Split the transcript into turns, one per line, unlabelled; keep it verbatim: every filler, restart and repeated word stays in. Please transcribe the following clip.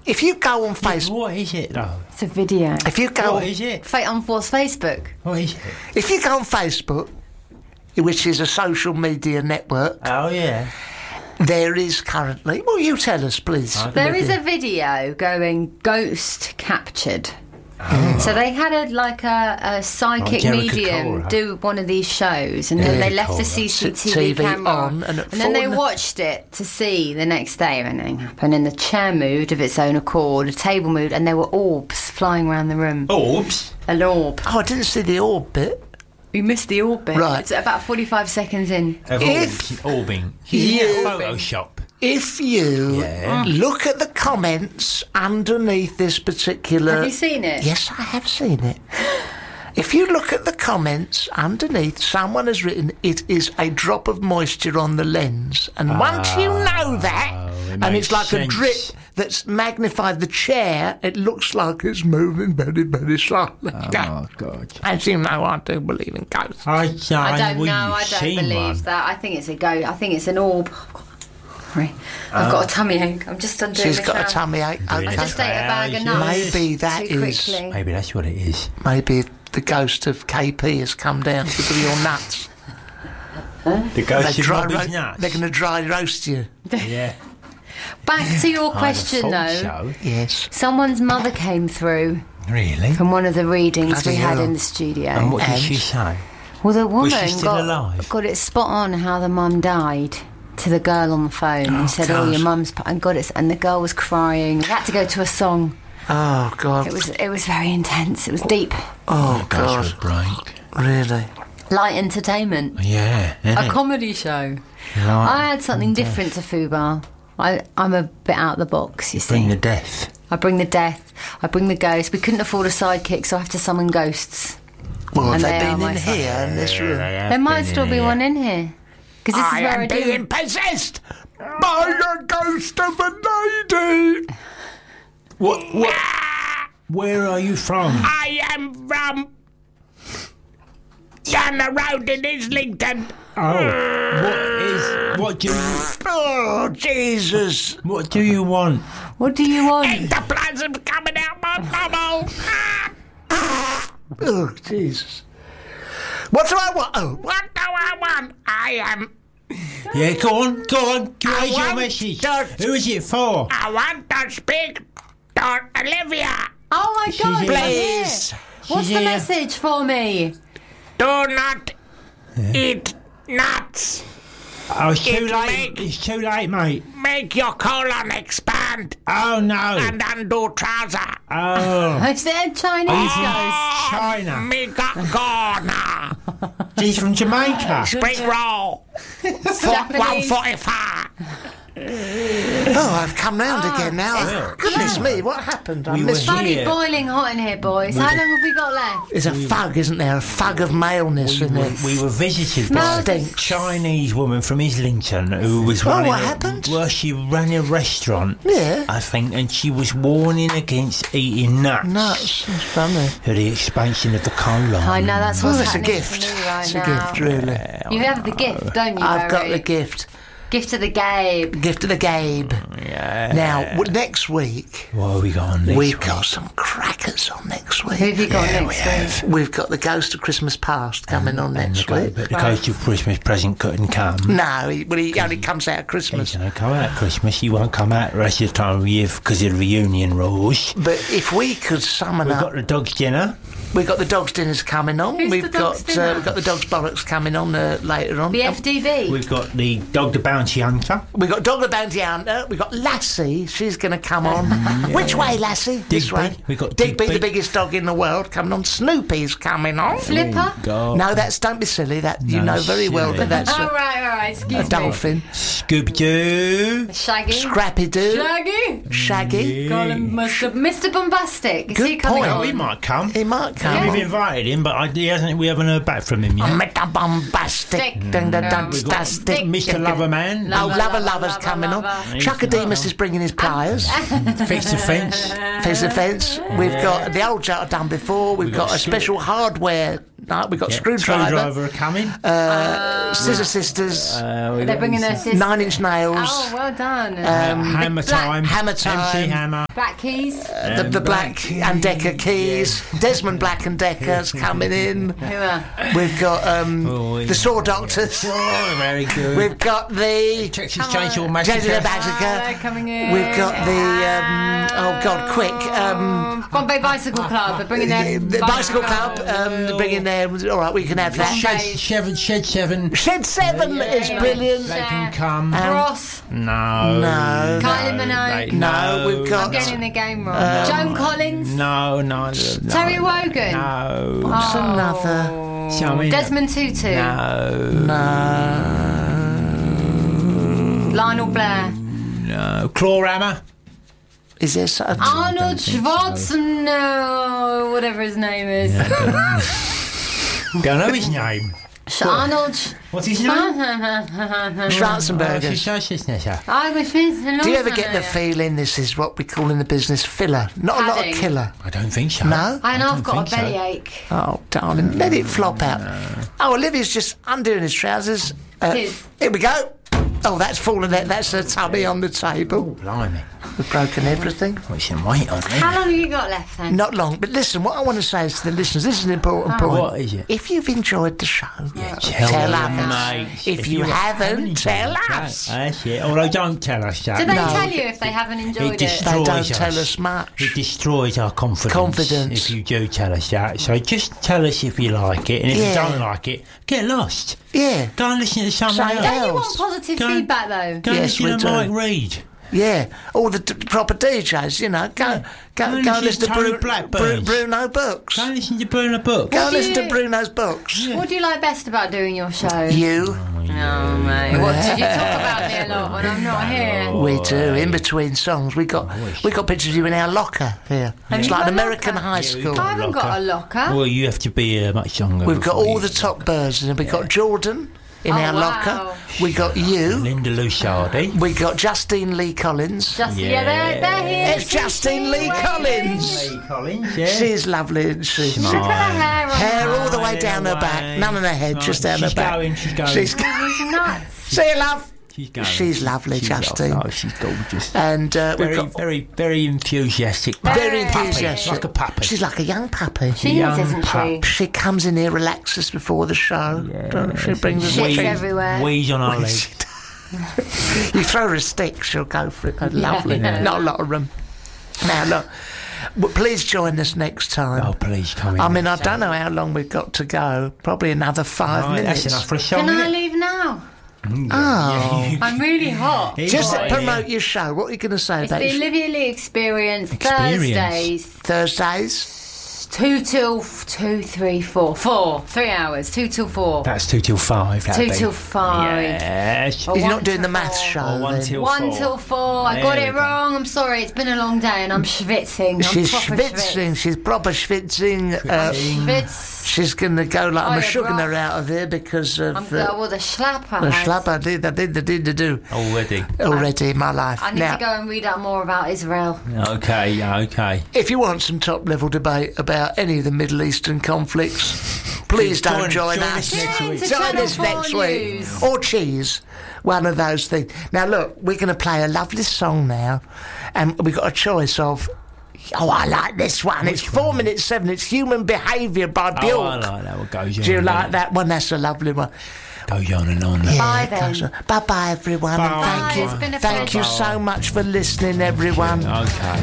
if you go on
Yeah,
Facebook,
what is it though?
It's a video.
if you go,
What is it?
Fate Unforced Facebook.
What is it?
if you go on Facebook, which is a social media network,
Oh yeah.
there is currently. Well, you tell us, please.
I-
There is a video going ghost captured.
Oh.
So they had a like a, a psychic
Like Jericho
medium
Cora.
do one of these shows, and then they left the
Jericho
C C T V
T V
camera
on, and at
then they
four-
watched it to see the next day if anything happened. And the chair moved of its own accord, a table moved, and there were orbs flying around the room.
Orbs.
An orb.
Oh, I didn't see the orb bit.
You missed the orb bit.
Right.
It's about forty-five seconds in.
Of
If-
orbs. Orbing.
You-
Photoshop.
If you
Yeah.
look at the comments underneath this particular...
Have you seen it?
Yes, I have seen it. If you look at the comments underneath, someone has written, it is a drop of moisture on the lens. And once you know that,
Oh, it
and
makes
it's like a
sense.
drip that's magnified the chair, it looks like it's moving very, very slowly.
Oh God.
As you know, I do believe in ghosts.
I don't,
I don't
we've
know. I don't
seen
believe
one.
that. I think it's a ghost. I think it's an orb. Sorry. I've got a tummy ache. I'm just undoing
She's
my
got a
shower.
tummy ache.
Doing
I
Okay.
just ate a bag of nuts
Maybe that
too
is-
quickly.
Maybe that's what it is.
Maybe the ghost of K P has come down because of your nuts.
The
They
ghost of
dry
Robbie's
ro-
nuts.
They're going to dry roast you.
Yeah.
Back to your
I'd
question,
have
though.
thought
Yes.
Someone's mother came through
so. Really?
from one of the readings
Bloody
we had
hell.
in the studio.
And what did
And-
she say?
Well, the
Was
woman
she still
got,
alive?
got it spot on how the mum died to the girl on the phone.
Oh,
and said, "Oh,
God.
your mum's," pa-" and got it. And the girl was crying. They had to go to a song.
Oh, God.
It was it was very intense. It was deep,
oh,
Gosh,
God.
break.
Really?
light entertainment,
Yeah.
a
Isn't it?
comedy show.
Like,
I had something different to Fubar. I, I'm a bit out of the box, you see.
bring the death.
I bring the death. I bring the ghosts. We couldn't afford a sidekick, so I have to summon ghosts.
Well, have
And
they
they are
been
my
in
son.
here in this room?
There might still be one in here. Because this
I
is where
am
I do.
being possessed by a ghost of a lady.
What? What? Where are you from?
I am from down the road in Islington.
Oh, what is? What do you?
Oh, Jesus.
What do you want?
What do you want?
Ectoplasm coming out my bubble. Oh, Jesus. What do I want? Oh, what do I want? I am...
Yeah, go on, go on.
I
Raise your
want
message.
to-
Who is it for?
I want to speak to Olivia.
Oh my God!
here.
I'm here.
Please.
What's
She's
the
here.
message for me?
Do not eat nuts.
Oh, it's too
It
late.
make-
It's too late, mate.
Make your colon expand
Oh no.
and undo trouser.
Oh,
Is it a Chinese ghost?
China.
Me got gone.
She's from Jamaica.
Spring roll. one forty-five. Oh, I've come round again now.
it's-
Goodness me, what happened? I
We
missed
were
you.
Bloody
here.
boiling hot in here, boys. How long have we got left?
There's a fug, isn't there? A fug of maleness
We
in
were,
there.
we were visited by
Smells
a Chinese woman from Islington who was
Oh,
running.
what
a-
happened?
Well, she ran a restaurant.
Yeah.
I think, and she was warning against eating nuts.
Nuts. That's funny.
For the expansion of the colon.
I know that's
Oh,
what's
it's a
happening
gift.
to me right
It's
now.
a gift, really.
You have the gift, don't you,
I've got
Barry?
the gift.
Gift of the Gabe.
Gift of the Gabe.
Yeah.
Now, w- next week,
What have we got on next
we've
week?
got some crackers on next
Who
week.
have you got
Yeah, we
next
have.
week?
We've got the Ghost of Christmas Past coming on
And
next
the, go-
week.
but the Ghost of Christmas present couldn't come.
No, he, well, he only comes out at Christmas.
He's going to come out at Christmas. He won't come out the rest of the time of year because of the reunion rules.
But if we could summon
We've
up,
got the dog's dinner.
we've got the Dogs Dinners coming on.
Who's
we've
the Dogs
got
Dinner?
uh, we've got the Dogs Bollocks coming on uh, later on.
The
Um,
F D B.
We've got the Dog the Bounty Hunter.
We've got Dog the Bounty Hunter. We've got Lassie. She's going to come on. Which way, Lassie? This
Digby.
way.
We've got
Digby,
Digby.
the biggest dog in the world, coming on. Snoopy's coming on.
Flipper.
God.
No, that's don't be silly. That you
No,
know very well
silly.
that that's
Oh,
a,
right, all right. Excuse
a
me.
dolphin.
Scooby Doo.
Shaggy.
Scrappy Doo.
Shaggy.
Shaggy.
Call him Mister Mister Bombastic. Is
Good
he coming
point.
Oh,
on?
he might come.
He might come.
We've
on.
invited him, but I, he hasn't. We haven't heard back from him yet.
Mister Bombastic.
Stick.
Dun, dun, dun,
We've got
stick.
Mister Loverman.
Oh,
Lover,
Lover
lover,
Lover's
lover,
coming
lover.
on.
He's
Chuckademus
not.
is bringing his pliers.
Fix the fence.
Face the fence. We've got the old jar I've done before. We've,
We've
got,
got
a
Stu-
special hardware No, we've got
Yeah,
Screwdriver,
Screwdriver are coming.
uh, Scissor Sisters,
Uh, we
They're
got
bringing their
this,
sisters.
Nine Inch Nails,
Oh, well done.
uh,
um,
Hammer
Black-
Time.
Hammer
M C
Time.
Hammer.
Black Keys.
the,
Um,
the Black, and Decker Keys, Desmond Black and Decker's coming in.
Who are?
We've got um,
Oh, yeah.
the Saw Doctors.
Oh, very good.
We've got the
Texas
Come on.
Chainsaw
Jason
Massacre.
the
Ah,
Massacre.
they're coming in.
We've got the um, oh god, quick um,
Bombay Bicycle Club. They're bringing their
the Bicycle Club. Um, they're bringing their. All right, we can have that.
Shed, Shed, Shed Seven.
Shed Seven is brilliant.
They can come.
Um,
Ross.
No.
No.
Kylie
no,
Minogue.
they-
No, we've got-
I'm getting the game wrong. Joan Collins.
No, no, no.
Terry Wogan.
No.
What's
Oh.
another?
Something-
Desmond Tutu.
No.
No.
Lionel Blair.
No. Clawhammer.
Is there such?
Arnold
think so.
Schwarzenegger. Whatever his name is.
Don't know his name.
Sh- Arnold.
What's his name?
Schwarzenegger.
I
Do you ever get the feeling this is what we call in the business filler? Not a lot of
Padding.
killer.
don't think so.
No?
I know I've
don't
got a
think so.
bellyache.
Oh, darling, let it flop out. Oh, Olivia's just undoing his trousers. Uh,
His.
here we go. Oh, that's fallen out. That's a tummy on the table.
Blimey.
We've broken everything.
Put some weight on
How
me.
long have you got left then?
Not long, but listen, what I want to say is to the listeners, this is an important point.
What is it?
If you've enjoyed the show,
Tell,
tell
them,
us.
mate.
If you haven't, tell us.
That's it. Although don't tell us that.
Do they
No.
tell you if they haven't enjoyed
It
it?
just-
they don't
destroys
tell
us.
us much.
It destroys our confidence,
Confidence.
if you do tell us that. So just tell us if you like it, and if
Yeah.
you don't like it, get lost.
Yeah,
Go and listen to someone
Something
else.
Don't you want
else.
positive
Go-
feedback though?
Go and
Yes,
listen
we
to
do.
Mike Reed.
yeah. All the d- proper D Js, you know. Go, go,
Go and
go
listen
listen to
to Tony
Bru-
Blackburn.
Bru- Bruno Books.
Go and listen to Bruno Book.
Go
do
listen to
you-
Bruno's books.
What do you like best about doing your show?
You,
No, mate. What did you talk about me a lot when I'm not here?
we do. In between songs, we got we got pictures of you in our locker here. It's
you
like
got
an
a
American
locker?
high
Yeah, we
school.
got
I haven't got a locker.
Well, you have to be uh, much younger.
We've got
before
all
you-
the top birds, and we've got Jordan in
Oh,
our
wow.
locker. We got you.
Linda Lusardi.
We got Justine Lee Collins.
Just yeah, they're, they're here.
It's Justine Lee Collins.
Lee Collins, yeah.
She's lovely, isn't she?
Look at her hair on
Hair
her.
all the way down her back, none on her head, just down her
She's
back.
going, she's going.
She's
It's nuts.
See you, love.
She's going.
She's lovely,
She's
Justine.
lovely. Oh, she's gorgeous.
And uh, we've
Very,
got
very, very enthusiastic.
very
Puppy.
enthusiastic.
Like a puppy.
She's like a young puppy.
She is,
Young
isn't she?
pup.
She comes in here, relaxes before the show. Don't she? Brings us a
Shit's
treat.
everywhere.
Wheeze on our legs.
You throw her a stick, she'll go for it. Oh, lovely.
Yeah.
Not a lot of room. Now, look, well, please join us next time.
Oh, please come in.
I mean, I don't know how long we've got to go. Probably another five
Right,
minutes.
that's enough for a song.
Can I
isn't it?
leave now?
Oh.
I'm really hot.
Just
Right.
promote your show. What are you going to say
It's
about
the
it?
Olivia Lee Experience,
Experience.
Thursdays,
Thursdays?
two till f- two, three, four, four, three hours, two till four,
That's two till five. that'd
two
be.
till five.
Yes.
Or
You're
one
not doing
till
the maths
four.
show
Or one
then?
till
One
four.
till four. I
There
got
we
it
go.
wrong. I'm sorry. It's been a long day and I'm schwitzing. I'm
She's
proper
schwitzing. She's proper schwitzing. Uh,
Schwitz.
she's going to go like
Oh,
I'm
yeah,
shugging
bro.
her out of here because of
I'm
uh,
uh, well, the schlapper.
the
has-
schlap I did. I did. I did. I do
Already.
already in my life.
I need
now,
to go and read up more about Israel.
Okay, okay.
if you want some top level debate about any of the Middle Eastern conflicts, please don't
Join-
join,
join
us.
us next
Tune
week.
to
Join
Channel
us
four
next
News.
week. Or cheese. One of those things. Now, look, we're going to play a lovely song now, and we've got a choice of. Oh, I like this one. It's four minutes seven. It's Human Behaviour by
Oh,
Bjork.
I like that. What goes on.
Do you
and
like
on.
that one? That's a lovely one.
Goes on and on.
Bye
it
then.
goes on. Bye-bye, everyone. and
Bye.
thank you.
Bye, it's been a
Thank you
pleasure.
so much for listening, everyone.
Okay.